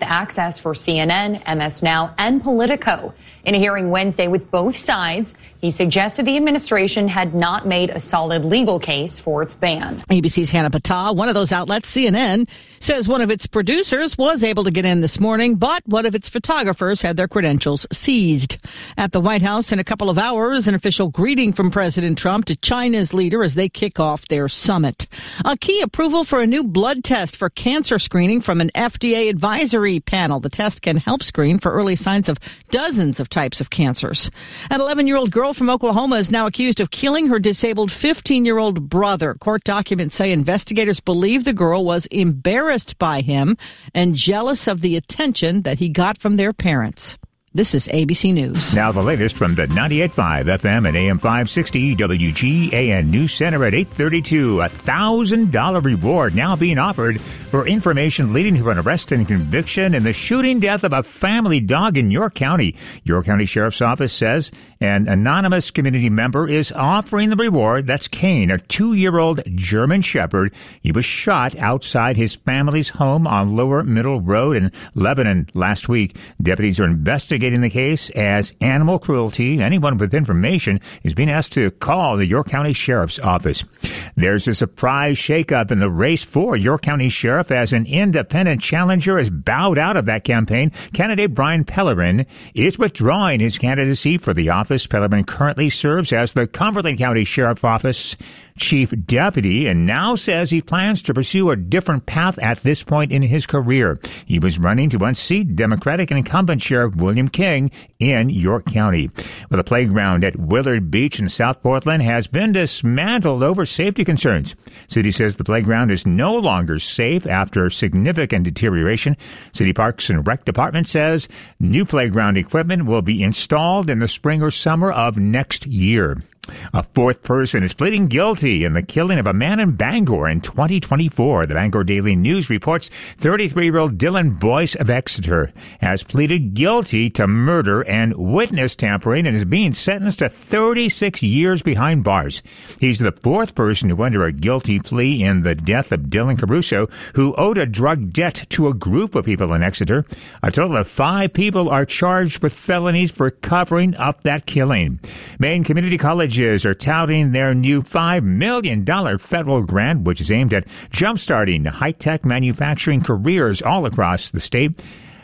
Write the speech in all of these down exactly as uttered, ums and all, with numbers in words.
access for C N N, M S Now, and Politico. In a hearing Wednesday with both sides, he suggested the administration had not made a solid legal case for its ban. A B C's Hannah Patah, one of those outlets, C N N, says one of its producers was able to get in this morning, but one of its photographers had their credentials seized. At the White House in a couple of hours, an official greeting from President Trump to China's leader as they kick off their summit. A key approval for a new blood test for cancer screening from an F D A advisory panel. The test can help screen for early signs of dozens of types of cancers. An eleven-year-old girl from Oklahoma is now accused of killing her disabled fifteen-year-old brother. Court documents say investigators believe the girl was embarrassed by him and jealous of the attention that he got from their parents. This is A B C News. Now the latest from the ninety-eight point five F M and A M five sixty W G A N News Center at eight thirty-two. A one thousand dollars reward now being offered for information leading to an arrest and conviction in the shooting death of a family dog in York County. York County Sheriff's Office says an anonymous community member is offering the reward. That's Kane, a two-year-old German Shepherd. He was shot outside his family's home on Lower Middle Road in Lebanon last week. Deputies are investigating the case as animal cruelty. Anyone with information is being asked to call the York County Sheriff's Office. There's a surprise shakeup in the race for York County Sheriff as an independent challenger has bowed out of that campaign. Candidate Brian Pellerin is withdrawing his candidacy for the office. Pellerin currently serves as the Cumberland County Sheriff's Office Chief Deputy and now says he plans to pursue a different path at this point in his career. He was running to unseat Democratic incumbent Sheriff William King in York County. Well, the playground at Willard Beach in South Portland has been dismantled over safety concerns. City says the playground is no longer safe after significant deterioration. City Parks and Rec Department says new playground equipment will be installed in the spring or summer of next year. A fourth person is pleading guilty in the killing of a man in Bangor in twenty twenty-four. The Bangor Daily News reports thirty-three-year-old Dylan Boyce of Exeter has pleaded guilty to murder and witness tampering and is being sentenced to thirty-six years behind bars. He's the fourth person to enter a guilty plea in the death of Dylan Caruso, who owed a drug debt to a group of people in Exeter. A total of five people are charged with felonies for covering up that killing. Maine Community College are touting their new five million dollars federal grant, which is aimed at jumpstarting high-tech manufacturing careers all across the state.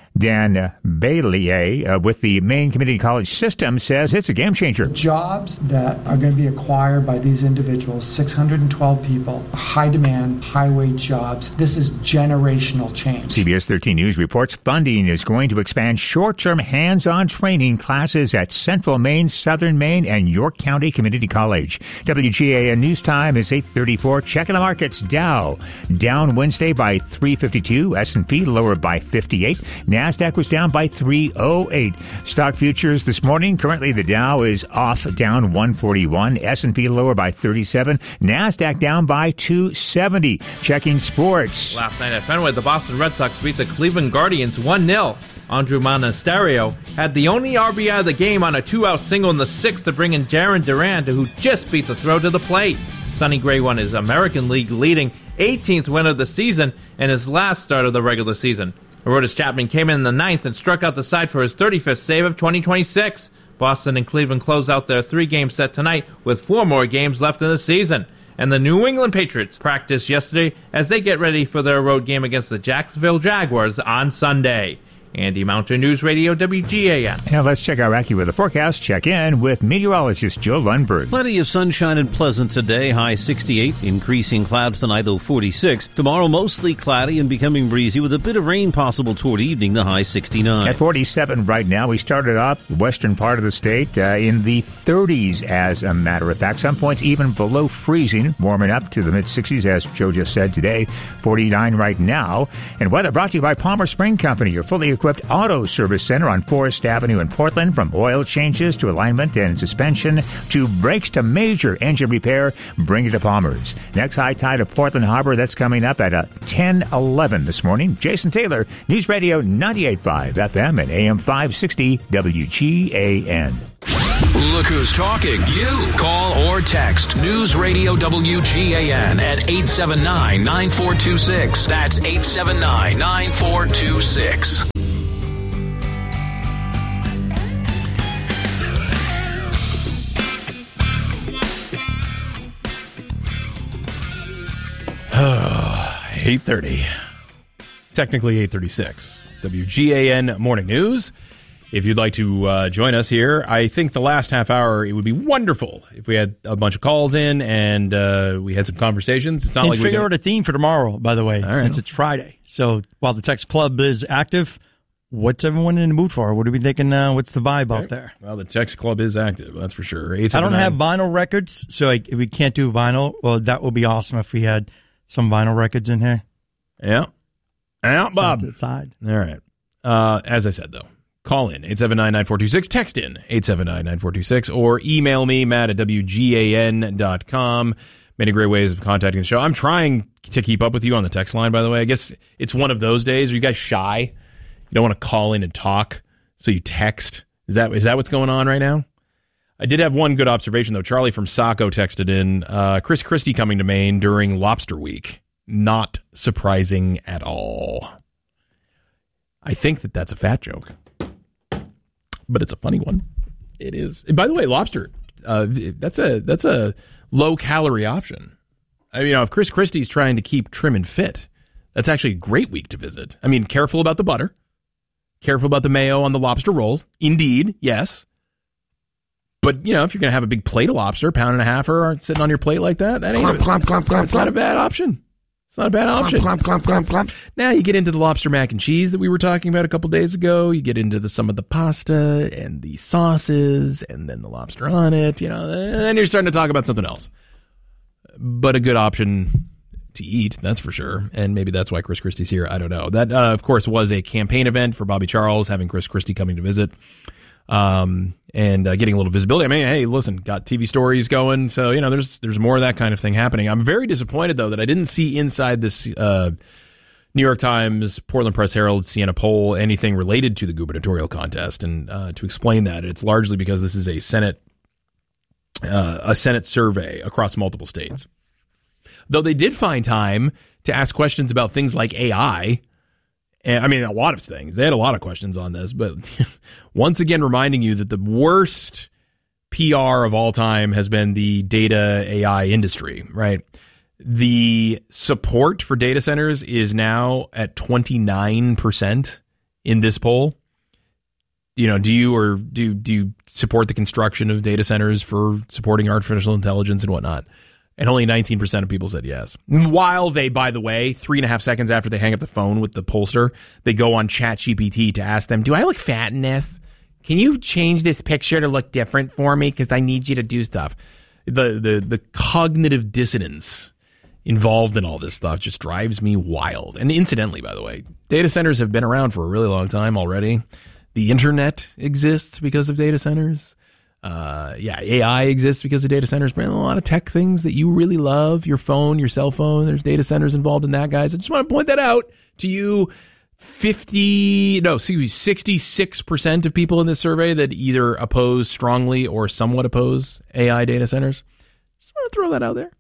Dan Bailey uh, with the Maine Community College System says it's a game changer. Jobs that are going to be acquired by these individuals, six hundred twelve people, high demand, high wage jobs. This is generational change. C B S thirteen News reports funding is going to expand short-term hands-on training classes at Central Maine, Southern Maine, and York County Community College. W G A N News Time is eight thirty-four. Checking the markets. Dow down Wednesday by three fifty-two. S and P lower by fifty-eight. NASDAQ was down by three oh eight. Stock futures this morning. Currently, the Dow is off, down one forty-one. S and P lower by thirty-seven. NASDAQ down by two seventy. Checking sports. Last night at Fenway, the Boston Red Sox beat the Cleveland Guardians one nil. Andrew Monasterio had the only R B I of the game on a two-out single in the sixth to bring in Jarren Duran, who just beat the throw to the plate. Sonny Gray won his American League leading eighteenth win of the season and his last start of the regular season. Aroldis Chapman came in in the ninth and struck out the side for his thirty-fifth save of twenty twenty-six. Boston and Cleveland close out their three-game set tonight with four more games left in the season. And the New England Patriots practiced yesterday as they get ready for their road game against the Jacksonville Jaguars on Sunday. Andy Mountain, News Radio W G A N. Now let's check our AccuWeather forecast. Check in with meteorologist Joe Lundberg. Plenty of sunshine and pleasant today, high sixty-eight. Increasing clouds tonight, low forty-six. Tomorrow, mostly cloudy and becoming breezy with a bit of rain possible toward evening, the high sixty-nine. At forty-seven right now, we started off the western part of the state uh, in the thirties, as a matter of fact. Some points even below freezing, warming up to the mid-sixties, as Joe just said today. forty-nine right now. And weather brought to you by Palmer Spring Company, your fully equipped auto service center on Forest Avenue in Portland. From oil changes to alignment and suspension to brakes to major engine repair, bring it to Palmer's. Next high tide of Portland Harbor, that's coming up at uh, ten eleven this morning. Jason Taylor, News Radio ninety-eight point five F M and A M five sixty W G A N. Look who's talking. You. Call or text News Radio W G A N at eight seven nine, nine four two six. That's eight seven nine, nine four two six. eight thirty. Technically eight thirty-six. W G A N Morning News. If you'd like to uh, join us here, I think the last half hour, it would be wonderful if we had a bunch of calls in and uh, we had some conversations. It's not and like figure we out a theme for tomorrow, by the way, right. since it's Friday. So while the text club is active, what's everyone in the mood for? What are we thinking? Uh, what's the vibe okay. out there? Well, the text club is active, that's for sure. I don't have vinyl records, so I, we can't do vinyl. Well, that would be awesome if we had some vinyl records in here. Yeah. Yeah, Bob. To the side. All right. Uh, as I said, though, call in eight seven nine, nine four two six, text in eight seven nine, nine four two six, or email me, Matt at W G A N dot com. Many great ways of contacting the show. I'm trying to keep up with you on the text line, by the way. I guess it's one of those days. Are you guys shy? You don't want to call in and talk, so you text? Is that is that what's going on right now? I did have one good observation, though. Charlie from Saco texted in, uh, Chris Christie coming to Maine during Lobster Week. Not surprising at all. I think that that's a fat joke, but it's a funny one. It is. And by the way, lobster, uh, that's a that's a low calorie option. I mean, you know, if Chris Christie's trying to keep trim and fit, that's actually a great week to visit. I mean, careful about the butter, careful about the mayo on the lobster roll. Indeed, yes. But, you know, if you're going to have a big plate of lobster, pound and a half or sitting on your plate like that, that ain't Clomp, clomp, clomp, clomp, that's not a bad option. It's not a bad option. Clomp, clomp, clomp, clomp. Now you get into the lobster mac and cheese that we were talking about a couple days ago. You get into the, some of the pasta and the sauces and then the lobster on it. You know, then you're starting to talk about something else. But a good option to eat, that's for sure. And maybe that's why Chris Christie's here. I don't know. That, uh, of course, was a campaign event for Bobby Charles, having Chris Christie coming to visit. Um, and uh, getting a little visibility. I mean, hey, listen, got T V stories going, so you know, there's there's more of that kind of thing happening. I'm very disappointed though that I didn't see inside this uh, New York Times, Portland Press Herald, Siena poll anything related to the gubernatorial contest. And uh, to explain that, it's largely because this is a Senate uh, a Senate survey across multiple states. Though they did find time to ask questions about things like A I. And, I mean, a lot of things. They had a lot of questions on this, but once again, reminding you that the worst P R of all time has been the data A I industry, right? The support for data centers is now at twenty-nine percent in this poll. You know, do you or do do you support the construction of data centers for supporting artificial intelligence and whatnot? And only nineteen percent of people said yes. While they, by the way, three and a half seconds after they hang up the phone with the pollster, they go on ChatGPT to ask them, do I look fat in this? Can you change this picture to look different for me? Because I need you to do stuff. The, the, the cognitive dissonance involved in all this stuff just drives me wild. And incidentally, by the way, data centers have been around for a really long time already. The internet exists because of data centers. Uh, yeah, A I exists because of data centers. But a lot of tech things that you really love, your phone, your cell phone, there's data centers involved in that, guys. I just want to point that out to you. fifty, no, excuse me, sixty-six percent of people in this survey that either oppose strongly or somewhat oppose A I data centers. Just want to throw that out there.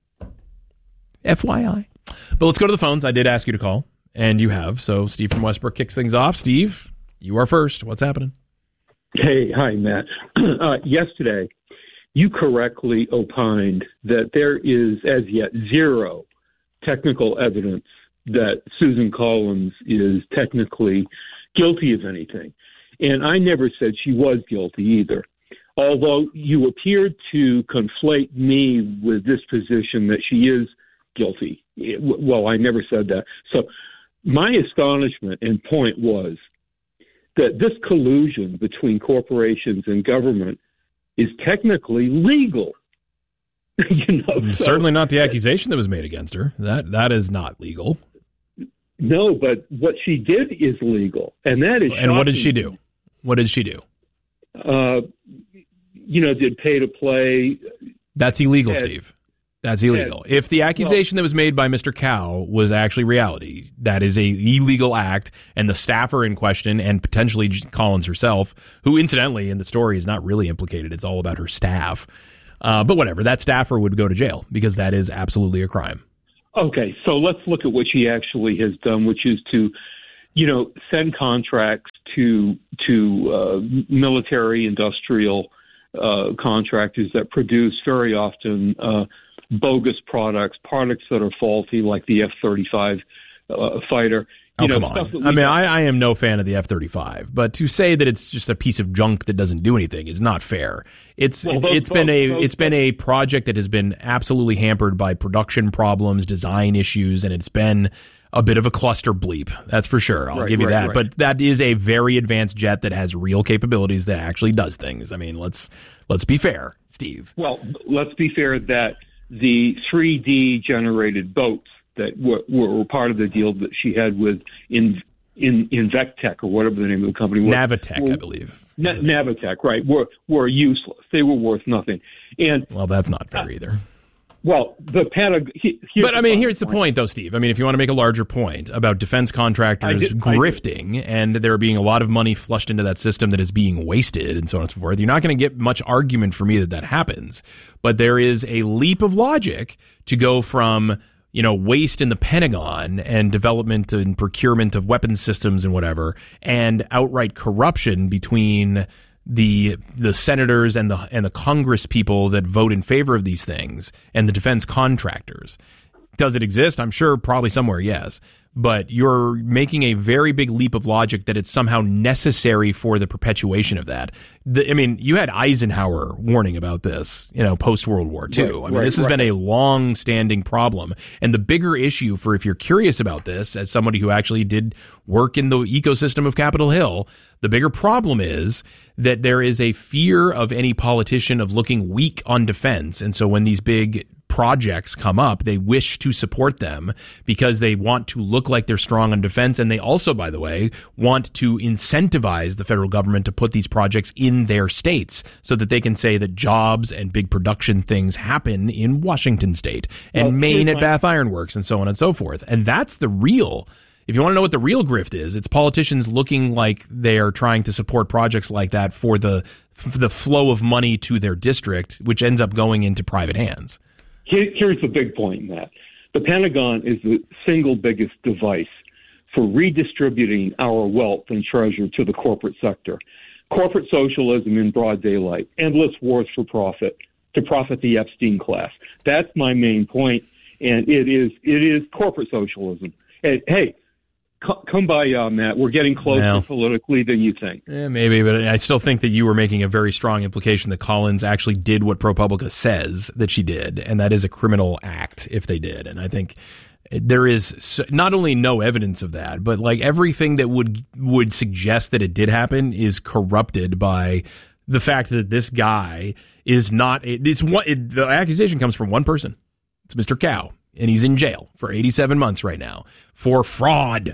F Y I. But let's go to the phones. I did ask you to call, and you have. So Steve from Westbrook kicks things off. Steve, you are first. What's happening? Hey, hi, Matt. Uh, yesterday, you correctly opined that there is, as yet, zero technical evidence that Susan Collins is technically guilty of anything. And I never said she was guilty either. Although you appeared to conflate me with this position that she is guilty. Well, I never said that. So my astonishment and point was that this collusion between corporations and government is technically legal. you know, so, certainly not the accusation that was made against her. That that is not legal. No, but what she did is legal, and that is. And what did she do? What did she do? Uh, you know, did pay to play. That's illegal, and, Steve. That's illegal. And, if the accusation well, that was made by Mister Cow was actually reality, that is a illegal act, and the staffer in question, and potentially Collins herself, who incidentally in the story is not really implicated, it's all about her staff. Uh, but whatever, that staffer would go to jail because that is absolutely a crime. Okay, so let's look at what she actually has done, which is to, you know, send contracts to to uh, military industrial uh, contractors that produce very often uh, bogus products, products that are faulty, like the F thirty-five uh, fighter. Oh, you know, come on. I mean, I, I am no fan of the F thirty-five, but to say that it's just a piece of junk that doesn't do anything is not fair. It's well, those, it's been those, a those, it's been a project that has been absolutely hampered by production problems, design issues, and it's been a bit of a cluster bleep. That's for sure. I'll right, give you right, that. Right. But that is a very advanced jet that has real capabilities that actually does things. I mean, let's let's be fair, Steve. Well, let's be fair that the three D generated boats that were, were part of the deal that she had with in in Invectec or whatever the name of the company was. Navitec, were, I believe. Na- Navitec, right? Were were useless. They were worth nothing. And well, that's not fair uh, either. Well, the Pentagon. But I mean, here's the point. point, though, Steve. I mean, if you want to make a larger point about defense contractors did, grifting and there being a lot of money flushed into that system that is being wasted and so on and so forth, you're not going to get much argument for me that that happens. But there is a leap of logic to go from, you know, waste in the Pentagon and development and procurement of weapons systems and whatever, and outright corruption between the the senators and the and the Congress people that vote in favor of these things and the defense contractors. Does it exist? I'm sure probably somewhere, yes. But you're making a very big leap of logic that it's somehow necessary for the perpetuation of that. The, I mean, you had Eisenhower warning about this, you know, post-World War Two. Right, I mean, right, this has right. been a long-standing problem. And the bigger issue for, if you're curious about this, as somebody who actually did work in the ecosystem of Capitol Hill, the bigger problem is that there is a fear of any politician of looking weak on defense. And so when these big projects come up, they wish to support them because they want to look like they're strong on defense. And they also, by the way, want to incentivize the federal government to put these projects in their states so that they can say that jobs and big production things happen in Washington State and well, Maine at Bath Iron Works and so on and so forth. And that's the real, if you want to know what the real grift is, it's politicians looking like they are trying to support projects like that for the, for the flow of money to their district, which ends up going into private hands. Here's the big point, Matt. The Pentagon is the single biggest device for redistributing our wealth and treasure to the corporate sector. Corporate socialism in broad daylight, endless wars for profit, to profit the Epstein class. That's my main point, and it is it is corporate socialism. And, hey, come by, uh, Matt. We're getting closer well, politically than you think. Yeah, maybe, but I still think that you were making a very strong implication that Collins actually did what ProPublica says that she did, and that is a criminal act if they did. And I think there is not only no evidence of that, but like everything that would would suggest that it did happen is corrupted by the fact that this guy is not. It's one. It, the accusation comes from one person. It's Mister Cow, and he's in jail for eighty-seven months right now for fraud.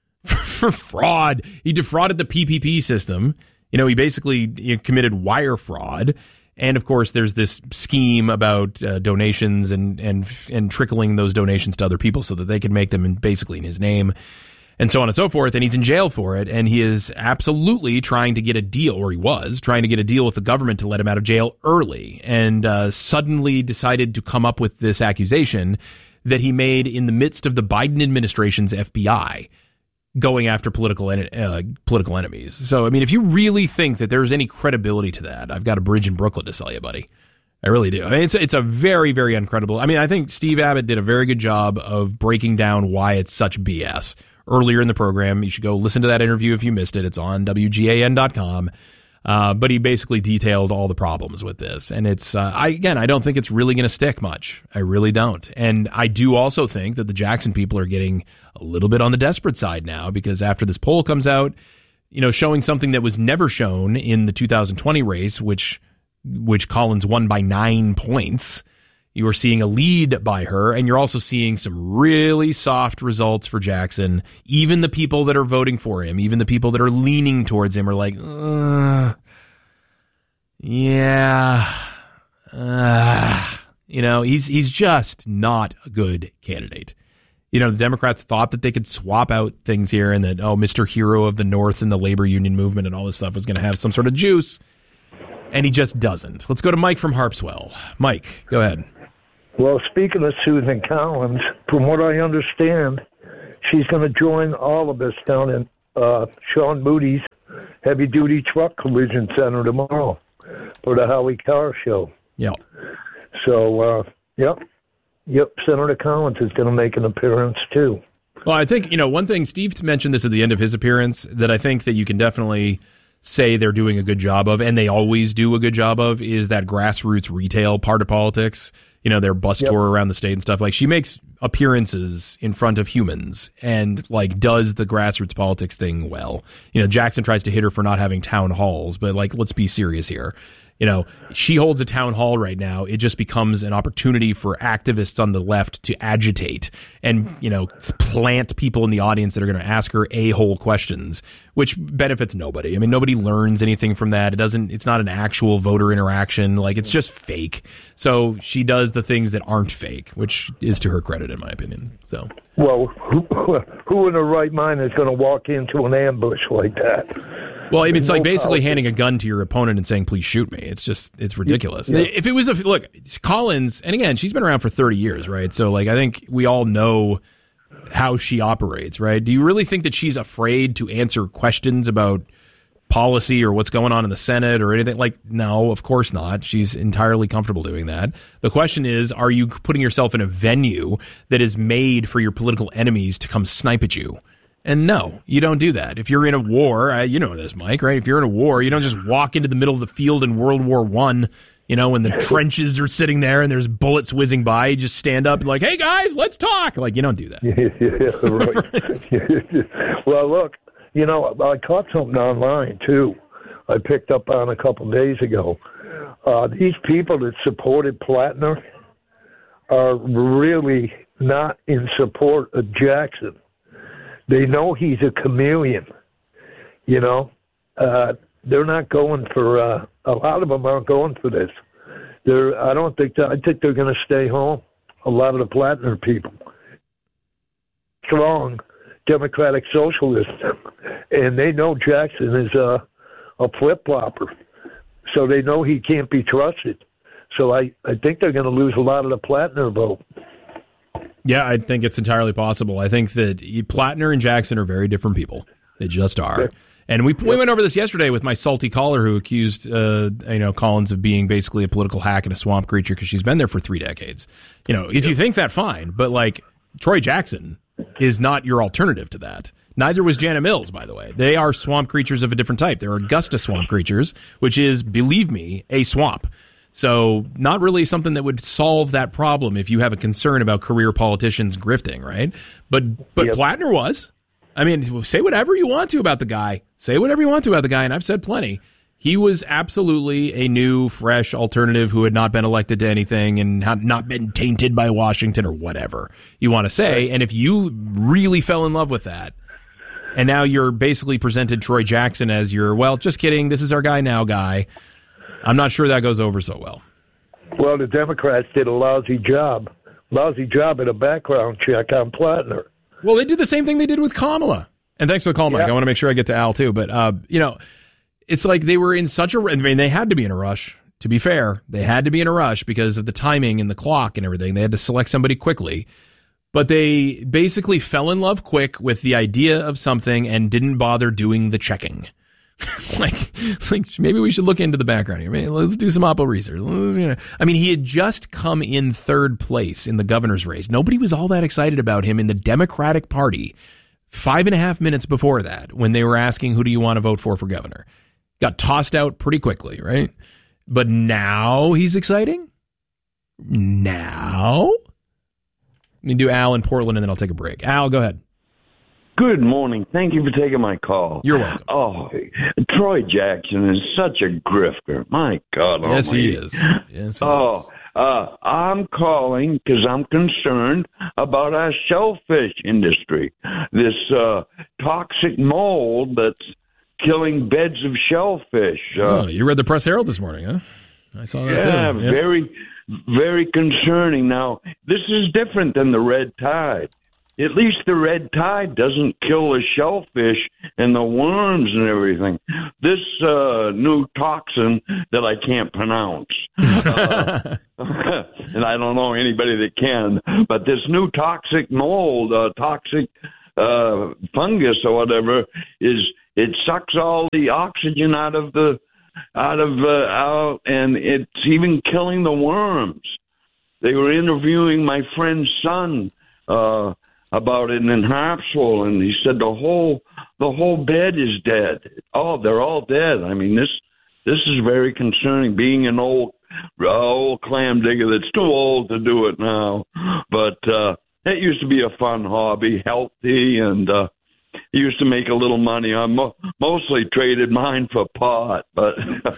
For fraud. He defrauded the P P P system. You know, he basically you know, committed wire fraud. And of course, there's this scheme about uh, donations and, and, and trickling those donations to other people so that they can make them in, basically in his name and so on and so forth. And he's in jail for it. And he is absolutely trying to get a deal, or he was trying to get a deal with the government to let him out of jail early, and uh, suddenly decided to come up with this accusation that he made in the midst of the Biden administration's F B I going after political en- uh, political enemies. So, I mean, if you really think that there's any credibility to that, I've got a bridge in Brooklyn to sell you, buddy. I really do. I mean, it's it's a very, very uncredible. I mean, I think Steve Abbott did a very good job of breaking down why it's such B S earlier in the program. You should go listen to that interview if you missed it. It's on W G A N dot com. Uh, but he basically detailed all the problems with this. And it's, uh, I, again, I don't think it's really going to stick much. I really don't. And I do also think that the Jackson people are getting a little bit on the desperate side now, because after this poll comes out, you know, showing something that was never shown in the two thousand twenty race, which, which Collins won by nine points. You are seeing a lead by her, and you're also seeing some really soft results for Jackson. Even the people that are voting for him, even the people that are leaning towards him are like, uh, yeah, uh, you know, he's he's just not a good candidate. You know, the Democrats thought that they could swap out things here and that, oh, Mister Hero of the North and the labor union movement and all this stuff was going to have some sort of juice, and he just doesn't. Let's go to Mike from Harpswell. Mike, go ahead. Well, speaking of Susan Collins, from what I understand, she's going to join all of us down in uh, Sean Moody's heavy-duty truck collision center tomorrow for the Howie Carr show. Yeah. So, uh, yep, yep, Senator Collins is going to make an appearance, too. Well, I think, you know, one thing, Steve mentioned this at the end of his appearance, that I think that you can definitely say they're doing a good job of, and they always do a good job of, is that grassroots retail part of politics. You know, their bus yep. tour around the state and stuff. Like, she makes appearances in front of humans and, like, does the grassroots politics thing well. You know, Jackson tries to hit her for not having town halls, but, like, let's be serious here. You know, she holds a town hall right now. It just becomes an opportunity for activists on the left to agitate and, you know, plant people in the audience that are going to ask her a-hole questions, which benefits nobody. I mean, nobody learns anything from that. It doesn't, it's not an actual voter interaction. Like, it's just fake. So she does the things that aren't fake, which is to her credit, in my opinion. So, well, who, who in their right mind is going to walk into an ambush like that? Well, I mean, it's like basically handing a gun to your opponent and saying, please shoot me. It's just, it's ridiculous. Yeah. If it was a, look, Collins, and again, she's been around for thirty years, right? So, like, I think we all know how she operates, right? Do you really think that she's afraid to answer questions about policy or what's going on in the Senate or anything? Like, no, of course not. She's entirely comfortable doing that. The question is, are you putting yourself in a venue that is made for your political enemies to come snipe at you? And no, you don't do that. If you're in a war, uh, you know this, Mike, right? If you're in a war, you don't just walk into the middle of the field in World War One, you know, when the trenches are sitting there and there's bullets whizzing by. You just stand up and like, hey, guys, let's talk. Like, you don't do that. Yeah, right. Well, look, you know, I caught something online, too. I picked up on a couple days ago. Uh, these people that supported Plattner are really not in support of Jackson. They know he's a chameleon, you know. Uh, they're not going for, uh, a lot of them aren't going for this. They're, I don't think, that, I think they're going to stay home, a lot of the Plattner people. Strong democratic socialists, and they know Jackson is a, a flip-flopper, so they know he can't be trusted. So I, I think they're going to lose a lot of the Plattner vote. Yeah, I think it's entirely possible. I think that Plattner and Jackson are very different people. They just are. Yeah. And we we went over this yesterday with my salty caller who accused uh, you know Collins of being basically a political hack and a swamp creature because she's been there for three decades. You know, if yeah. you think that, fine. But, like, Troy Jackson is not your alternative to that. Neither was Jana Mills, by the way. They are swamp creatures of a different type. They're Augusta swamp creatures, which is, believe me, a swamp. So not really something that would solve that problem if you have a concern about career politicians grifting, right? But but yep. Plattner was. I mean, say whatever you want to about the guy. Say whatever you want to about the guy, and I've said plenty. He was absolutely a new, fresh alternative who had not been elected to anything and had not been tainted by Washington or whatever you want to say. And if you really fell in love with that, and now you're basically presented Troy Jackson as your, well, just kidding, this is our guy now guy, I'm not sure that goes over so well. Well, the Democrats did a lousy job. Lousy job at a background check on Plattner. Well, they did the same thing they did with Kamala. And thanks for the call, Mike. Yeah. I want to make sure I get to Al, too. But, uh, you know, it's like they were in such a... I mean, they had to be in a rush, to be fair. They had to be in a rush because of the timing and the clock and everything. They had to select somebody quickly. But they basically fell in love quick with the idea of something and didn't bother doing the checking. like, like maybe we should look into the background here. Maybe let's do some Oppo research. I mean, he had just come in third place in the governor's race. Nobody was all that excited about him in the Democratic Party five and a half minutes before that when they were asking, who do you want to vote for for governor? Got tossed out pretty quickly, right? But now he's exciting? Now? Let me do Al in Portland, and then I'll take a break. Al, go ahead. Good morning. Thank you for taking my call. You're welcome. Oh, Troy Jackson is such a grifter. My God. Yes, almighty. he is. Yes, he oh, is. Uh, I'm calling because I'm concerned about our shellfish industry. This uh, toxic mold that's killing beds of shellfish. Uh, oh, you read the Press Herald this morning, huh? I saw that yeah, too. Yeah, very, very concerning. Now, this is different than the red tide. At least the red tide doesn't kill the shellfish and the worms and everything. This uh, new toxin that I can't pronounce, uh, and I don't know anybody that can, but this new toxic mold, uh, toxic uh, fungus or whatever, is it sucks all the oxygen out of the out of uh, out, and it's even killing the worms. They were interviewing my friend's son. Uh, about it in Harpswell, and he said the whole the whole bed is dead. Oh, they're all dead. I mean, this this is very concerning. Being an old uh, old clam digger that's too old to do it now, but uh, it used to be a fun hobby, healthy, and uh, used to make a little money. I mo- mostly traded mine for pot, but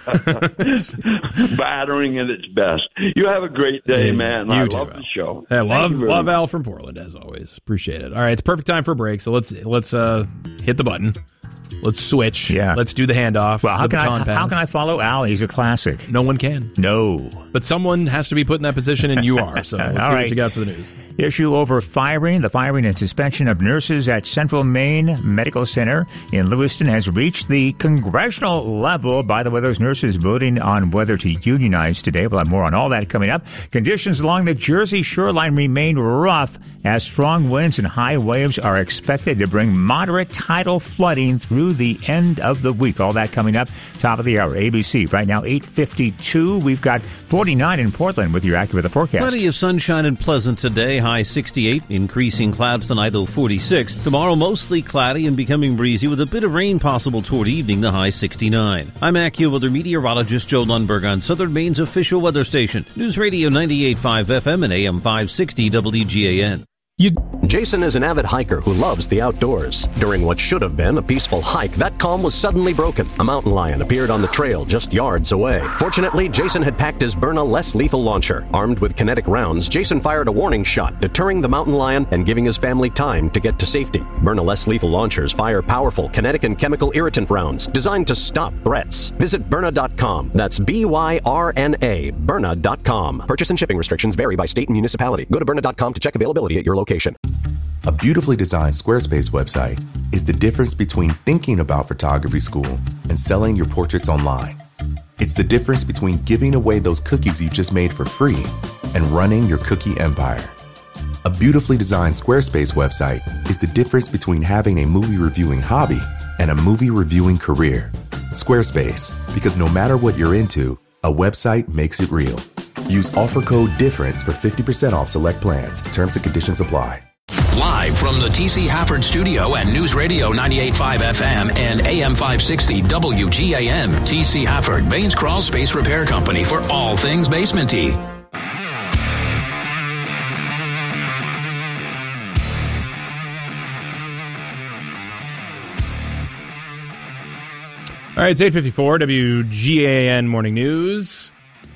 battering at its best. You have a great day, hey, man. You I too, love Al. the show. Hey, love Thank you love very Al from Portland as always. Appreciate it. All right, it's perfect time for a break. So let's let's uh, hit the button. Let's switch. Yeah. Let's do the handoff. Well, how the can, I, baton pass. how can I follow Al? He's a classic. No one can. No. But someone has to be put in that position, and you are. So let's All see right. what you got for the news. Issue over firing. The firing and suspension of nurses at Central Maine Medical Center in Lewiston has reached the congressional level. By the way, those nurses voting on whether to unionize today. We'll have more on all that coming up. Conditions along the Jersey shoreline remain rough as strong winds and high waves are expected to bring moderate tidal flooding through the end of the week. All that coming up. Top of the hour. A B C. Right now, eight fifty-two. We've got forty-nine in Portland with your AccuWeather forecast. Plenty of sunshine and pleasant today. High sixty-eight. Increasing clouds tonight, low forty-six. Tomorrow, mostly cloudy and becoming breezy with a bit of rain possible toward evening, the high sixty-nine. I'm AccuWeather meteorologist Joe Lundberg on Southern Maine's official weather station. News Radio ninety-eight point five F M and A M five sixty W G A N. You... Jason is an avid hiker who loves the outdoors. During what should have been a peaceful hike, that calm was suddenly broken. A mountain lion appeared on the trail just yards away. Fortunately, Jason had packed his Byrna less lethal launcher. Armed with kinetic rounds, Jason fired a warning shot, deterring the mountain lion and giving his family time to get to safety. Byrna less lethal launchers fire powerful kinetic and chemical irritant rounds designed to stop threats. Visit Byrna dot com. That's B Y R N A, Byrna dot com. Purchase and shipping restrictions vary by state and municipality. Go to Byrna dot com to check availability at your location. A beautifully designed Squarespace website is the difference between thinking about photography school and selling your portraits online. It's the difference between giving away those cookies you just made for free and running your cookie empire. A beautifully designed Squarespace website is the difference between having a movie reviewing hobby and a movie reviewing career. Squarespace, because no matter what you're into, a website makes it real. Use offer code DIFFERENCE for fifty percent off select plans. Terms and conditions apply. Live from the T C Hafford studio at News Radio ninety-eight point five F M and A M five sixty W G A N. T C Hafford, Baines Crawl Space Repair Company for all things basement-y. All right, it's eight fifty-four, W G A N Morning News.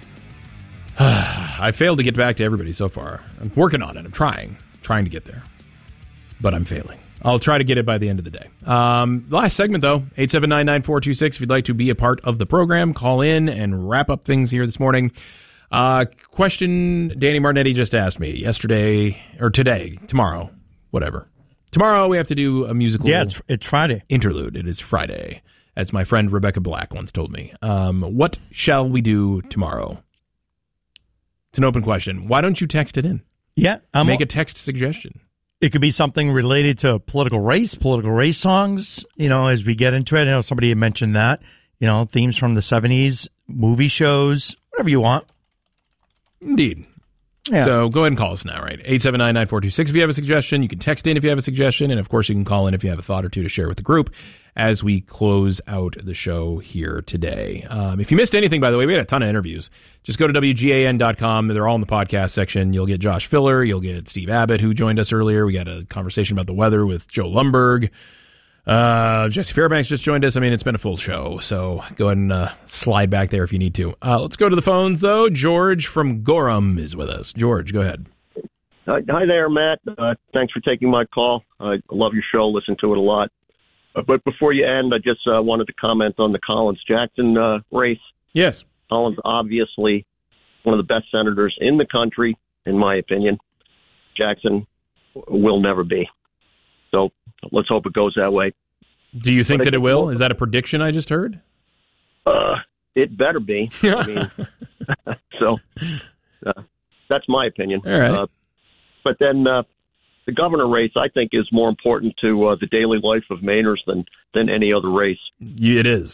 I failed to get back to everybody so far. I'm working on it. I'm trying. Trying to get there. But I'm failing. I'll try to get it by the end of the day. Um, last segment, though, eight seven nine, nine four two six. If you'd like to be a part of the program, call in and wrap up things here this morning. Uh, question Danny Martinetti just asked me yesterday, or today, tomorrow, whatever. Tomorrow we have to do a musical Yeah, it's, it's Friday. interlude. It is Friday, as my friend Rebecca Black once told me. Um, what shall we do tomorrow? It's an open question. Why don't you text it in? Yeah. I'm Make a text suggestion. It could be something related to political race, political race songs, you know, as we get into it. I know somebody had mentioned that, you know, themes from the seventies, movie shows, whatever you want. Indeed. Yeah. So go ahead and call us now, right? eight seven nine, nine four two six if you have a suggestion. You can text in if you have a suggestion. And, of course, you can call in if you have a thought or two to share with the group as we close out the show here today. Um, if you missed anything, by the way, we had a ton of interviews. Just go to W G A N dot com. They're all in the podcast section. You'll get Josh Filler. You'll get Steve Abbott, who joined us earlier. We got a conversation about the weather with Joe Lundberg. Uh, Jesse Fairbanks just joined us. I mean, it's been a full show, so go ahead and uh, slide back there if you need to. Uh, let's go to the phones, though. George from Gorham is with us. George, go ahead. Uh, hi there, Matt. Uh, thanks for taking my call. I love your show, listen to it a lot. Uh, but before you end, I just uh, wanted to comment on the Collins-Jackson uh, race. Yes. Collins, obviously, one of the best senators in the country, in my opinion. Jackson will never be. So let's hope it goes that way. Do you think but that it, it will? Is that a prediction I just heard? Uh, it better be. I mean, so uh, that's my opinion. All right. Uh, but then uh, the governor race, I think, is more important to uh, the daily life of Mainers than, than any other race. It is.